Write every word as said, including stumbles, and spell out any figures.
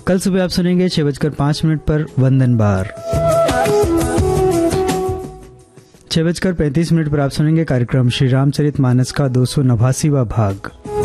कल सुबह आप सुनेंगे छह बजकर पाँच मिनट पर वंदन बार। छह बजकर पैंतीस मिनट पर आप सुनेंगे कार्यक्रम श्री रामचरित मानस का दो सौ नवासीवां भाग।